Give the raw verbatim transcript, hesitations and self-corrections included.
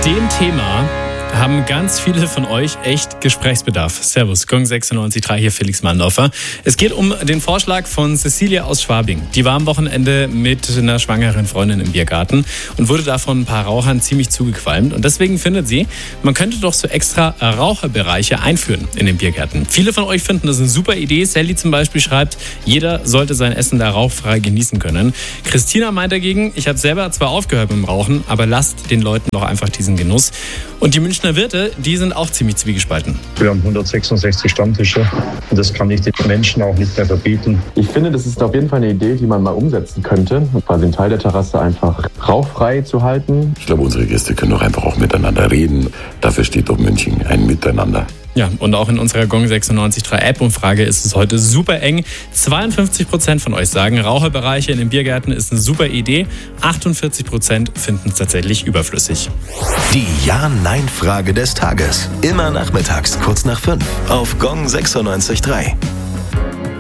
dem Thema haben ganz viele von euch echt Gesprächsbedarf. Servus, Gong sechsundneunzig Komma drei, hier Felix Mandorfer. Es geht um den Vorschlag von Cecilia aus Schwabing. Die war am Wochenende mit einer schwangeren Freundin im Biergarten und wurde da von ein paar Rauchern ziemlich zugequalmt. Und deswegen findet sie, man könnte doch so extra Raucherbereiche einführen in den Biergärten. Viele von euch finden das eine super Idee. Sally zum Beispiel schreibt, jeder sollte sein Essen da rauchfrei genießen können. Christina meint dagegen, ich habe selber zwar aufgehört mit dem Rauchen, aber lasst den Leuten doch einfach diesen Genuss. Und die Münchner Wirte, die sind auch ziemlich zwiegespalten. Wir haben hundertsechsundsechzig Stammtische und das kann ich den Menschen auch nicht mehr verbieten. Ich finde, das ist auf jeden Fall eine Idee, die man mal umsetzen könnte, quasi einen Teil der Terrasse einfach rauchfrei zu halten. Ich glaube, unsere Gäste können doch einfach auch miteinander reden. Dafür steht doch München, ein Miteinander. Ja, und auch in unserer Gong sechsundneunzig Komma drei App-Umfrage ist es heute super eng. zweiundfünfzig Prozent von euch sagen, Raucherbereiche in den Biergärten ist eine super Idee. achtundvierzig Prozent finden es tatsächlich überflüssig. Die Ja-Nein-Frage des Tages. Immer nachmittags, kurz nach fünf, auf Gong sechsundneunzig Komma drei.